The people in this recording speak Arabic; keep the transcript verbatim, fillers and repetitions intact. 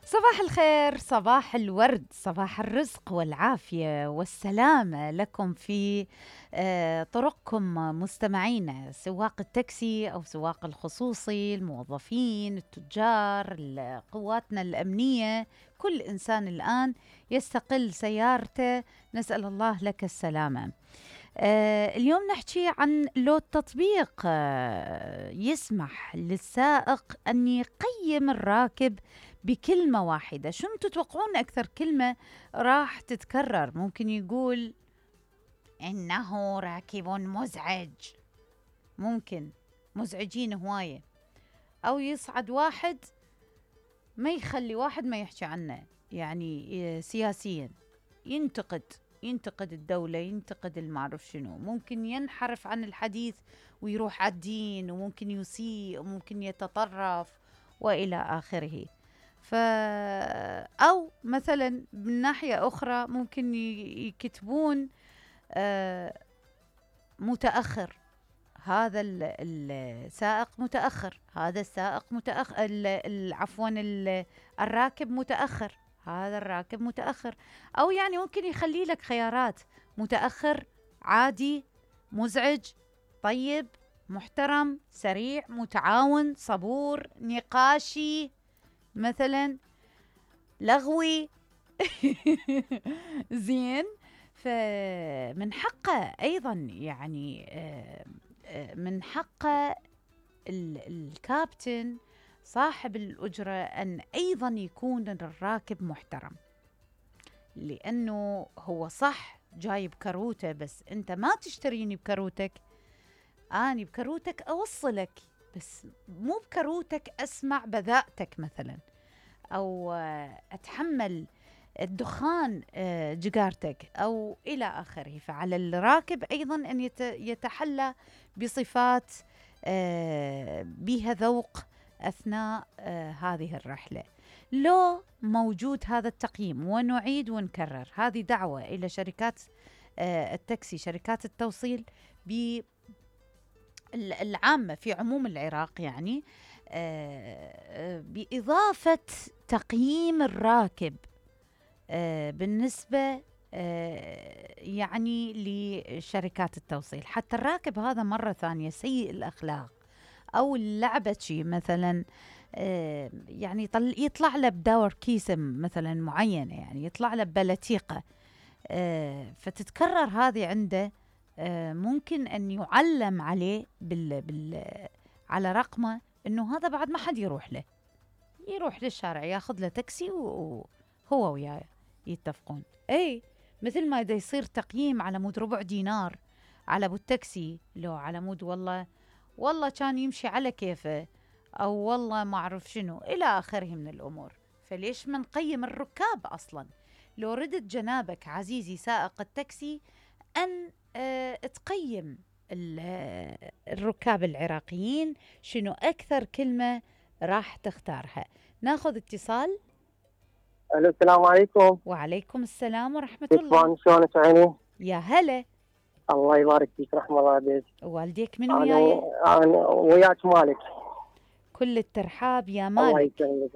صباح الخير، صباح الورد، صباح الرزق والعافية والسلامة لكم في آه، طرقكم مستمعينا، سواق التاكسي أو سواق الخصوصي، الموظفين، التجار، ال- قواتنا الأمنية. كل إنسان الآن يستقل سيارته. نسأل الله لك السلامة. آه، اليوم نحكي عن لو التطبيق آه، يسمح للسائق أن يقيم الراكب بكلمة واحدة. شو تتوقعون أكثر كلمة راح تتكرر؟ ممكن يقول إنه راكب مزعج، ممكن مزعجين هواية. أو يصعد واحد ما يخلي واحد ما يحكي عنه، يعني آه، سياسيا ينتقد ينتقد الدولة، ينتقد المعرف شنو. ممكن ينحرف عن الحديث ويروح على الدين، وممكن يسيء، وممكن يتطرف، وإلى آخره. ف أو مثلا من ناحية أخرى ممكن ي- يكتبون آه، متأخر. هذا ال- السائق متأخر، هذا السائق متأخر، ال- ال- عفوا ال- الراكب متأخر، هذا الراكب متأخر. أو يعني ممكن يخلي لك خيارات: متأخر، عادي، مزعج، طيب، محترم، سريع، متعاون، صبور، نقاشي، مثلا لغوي. زين. فمن حقه أيضا، يعني آه، آه، من حقه ال- الكابتن صاحب الأجرة أن أيضا يكون الراكب محترم، لأنه هو صح جايب كروته، بس أنت ما تشتريني بكروتك، أنا بكروتك أوصلك، بس مو بكروتك أسمع بذاءتك مثلا، أو آه، أتحمل الدخان آه، جيجارتك، أو إلى آخره. فعلى الراكب أيضا أن يت- يتحلى بصفات آه، بها ذوق أثناء آه، هذه الرحلة. لو موجود هذا التقييم، ونعيد ونكرر، هذه دعوة إلى شركات آه، التاكسي، شركات التوصيل العامة في عموم العراق، يعني آه، آه، بإضافة تقييم الراكب آه، بالنسبة آه، يعني لشركات التوصيل، حتى الراكب هذا مرة ثانية سيء الأخلاق أو اللعبتشي مثلا، آه، يعني يطل- يطلع له بدور كيسم مثلا معينة، يعني يطلع له ببلتيقة، آه، فتتكرر هذه عنده. آه، ممكن أن يعلم عليه بال بال على رقمه أنه هذا بعد ما حد يروح له، يروح للشارع ياخذ له تاكسي وهو وياه يتفقون. اي، مثل ما اذا يصير تقييم على مود ربع دينار على ابو التاكسي، لو على مود والله والله كان يمشي على كيفه، او والله ما اعرف شنو الى اخره من الامور. فليش ما نقيم الركاب اصلا؟ لو ردت جنابك عزيزي سائق التاكسي ان آه تقيم ال- آه، الركاب العراقيين، شنو اكثر كلمه راح تختارها. ناخذ اتصال. الو، السلام عليكم. وعليكم السلام ورحمة كيف الله. شلونك عيني؟ يا هلا. الله يبارك فيك، رحم الله والديك. والديك من انا وياي؟ انا وياك مالك. كل الترحاب يا الله مالك. يسلمك.